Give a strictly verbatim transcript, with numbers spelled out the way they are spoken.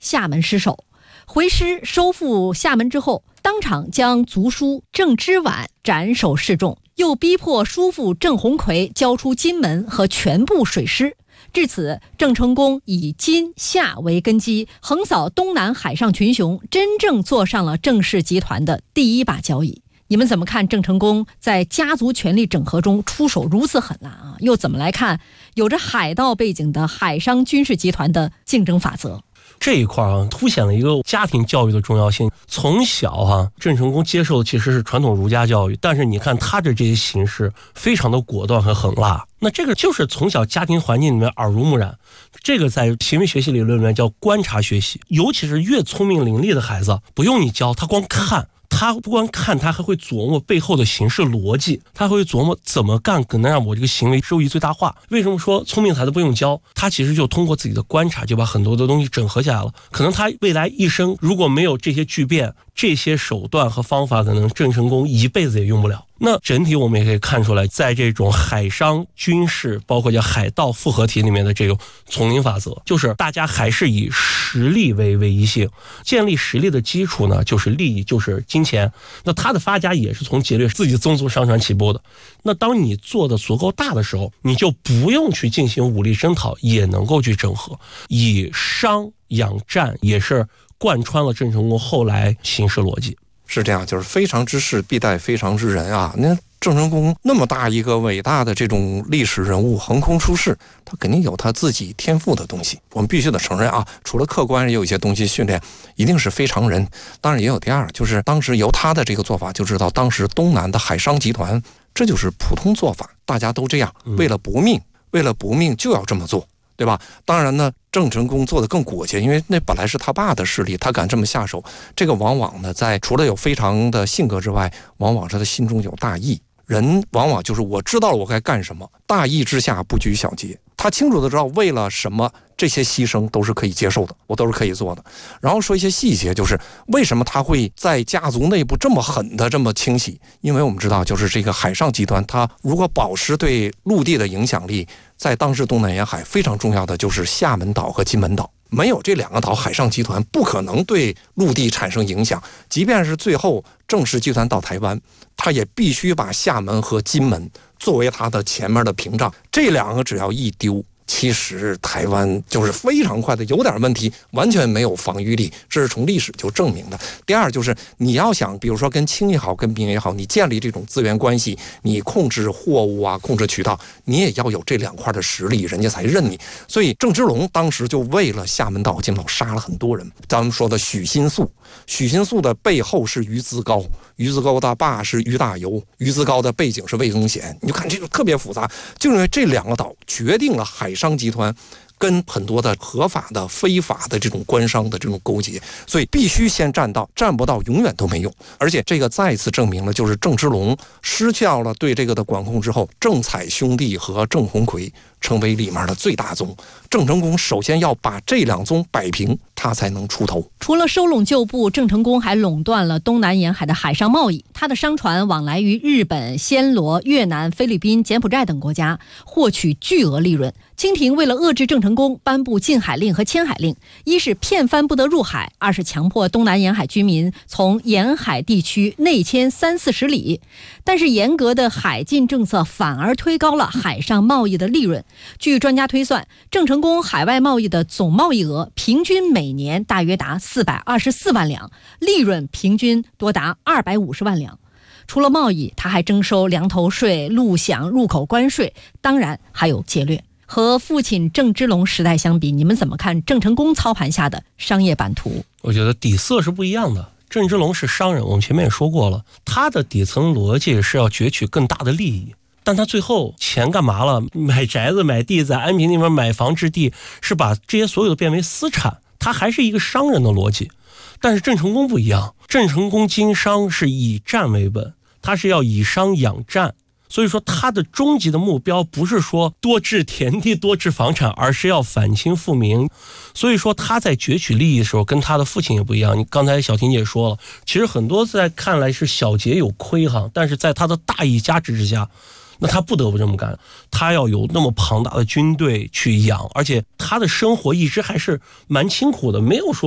厦门失守。回师收复厦门之后，当场将族叔郑之婉斩首示众，又逼迫叔父郑鸿逵交出金门和全部水师。至此，郑成功以金夏为根基，横扫东南海上群雄，真正坐上了郑氏集团的第一把交椅。你们怎么看郑成功在家族权力整合中出手如此狠辣啊？又怎么来看有着海盗背景的海商军事集团的竞争法则？ 这一块啊，凸显了一个家庭教育的重要性。从小啊，郑成功接受的其实是传统儒家教育，但是你看他的这些形式非常的果断和狠辣。那这个就是从小家庭环境里面耳濡目染，这个在行为学习理论里面叫观察学习。尤其是越聪明伶俐的孩子，不用你教，他光看。他不光看，他还会琢磨背后的形式逻辑，他会琢磨怎么干可能让我这个行为收益最大化。为什么说聪明孩子不用教？他其实就通过自己的观察就把很多的东西整合下来了。可能他未来一生如果没有这些巨变，这些手段和方法，可能郑成功一辈子也用不了。那整体我们也可以看出来，在这种海商军事包括叫海盗复合体里面的这种丛林法则，就是大家还是以实力为唯一性，建立实力的基础呢就是利益，就是金钱。那他的发家也是从劫掠自己宗族商船起步的。那当你做的足够大的时候，你就不用去进行武力征讨，也能够去整合，以商养战也是贯穿了郑成功后来行事逻辑。 是这样，就是非常之事必待非常之人啊。那郑成功那么大一个伟大的这种历史人物横空出世，他肯定有他自己天赋的东西，我们必须得承认啊。除了客观也有一些东西训练，一定是非常人。当然也有第二，就是当时由他的这个做法就知道，当时东南的海商集团这就是普通做法，大家都这样，为了搏命，为了搏命就要这么做，对吧？当然呢，郑成功做得更果决，因为那本来是他爸的势力，他敢这么下手，这个往往呢，在除了有非常的性格之外，往往是他心中有大义。人往往就是我知道了我该干什么，大义之下不拘小节。他清楚的知道为了什么，这些牺牲都是可以接受的，我都是可以做的。然后说一些细节，就是为什么他会在家族内部这么狠的这么清洗？因为我们知道，就是这个海上集团，它如果保持对陆地的影响力，在当时东南沿海非常重要的就是厦门岛和金门岛。没有这两个岛，海上集团不可能对陆地产生影响。即便是最后郑氏集团到台湾，他也必须把厦门和金门作为他的前面的屏障。这两个只要一丢，其实台湾就是非常快的有点问题，完全没有防御力，这是从历史就证明的。第二就是你要想比如说跟清也好跟民也好，你建立这种资源关系，你控制货物啊，控制渠道，你也要有这两块的实力，人家才认你。所以郑芝龙当时就为了厦门岛金门岛杀了很多人。咱们说的许新素，许新素的背后是于资高，于资高的爸是于大猷，于资高的背景是魏忠贤。你就看这个特别复杂，就因为这两个岛决定了海商集团跟很多的合法的非法的这种官商的这种勾结，所以必须先占道，占不到永远都没用。而且这个再次证明了，就是郑芝龙失掉了对这个的管控之后，郑彩兄弟和郑鸿逵成为里面的最大宗。郑成功首先要把这两宗摆平，他才能出头。 除了收拢旧部，郑成功还垄断了东南沿海的海上贸易。他的商船往来于日本、暹罗、越南、菲律宾、柬埔寨等国家，获取巨额利润。清廷为了遏制郑成功，颁布禁海令和迁海令，一是骗帆不得入海，二是强迫东南沿海居民从沿海地区内迁三四十里。但是严格的海禁政策反而推高了海上贸易的利润。据专家推算，郑成功海外贸易的总贸易额平均每年大约达四百二十四万两，利润平均多达二百五十万两。除了贸易，他还征收粮头税、陆饷、入口关税，当然还有劫掠。和父亲郑芝龙时代相比，你们怎么看郑成功操盘下的商业版图？ 我觉得底色是不一样的。郑芝龙是商人，我们前面也说过了，他的底层逻辑是要攫取更大的利益，但他最后钱干嘛了？买宅子买地，在安平那边买房置地，是把这些所有的变为私产，他还是一个商人的逻辑。但是郑成功不一样，郑成功经商是以战为本，他是要以商养战。所以说他的终极的目标不是说多置田地多置房产，而是要反清复明。所以说他在攫取利益的时候跟他的父亲也不一样。你刚才小婷姐说了，其实很多在看来是小节有亏哈，但是在他的大义加持之下，那他不得不这么干。他要有那么庞大的军队去养，而且他的生活一直还是蛮清苦的，没有说